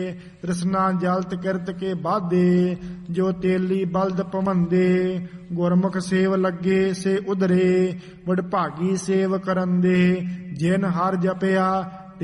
ਤ੍ਰਿਸ਼ਨਾ ਜਲਤ ਕਿਰਤ ਕੇ ਬਾਧੇ, ਜੋ ਤੇਲੀ ਬਲਦ ਪਵੰਦੇ। ਗੁਰਮੁਖ ਸੇਵ ਲੱਗੇ ਸੇ ਉਧਰੇ, ਵਡਭਾਗੀ ਸੇਵ ਕਰੰਦੇ। ਜਿਨ ਹਰ ਜਪਿਆ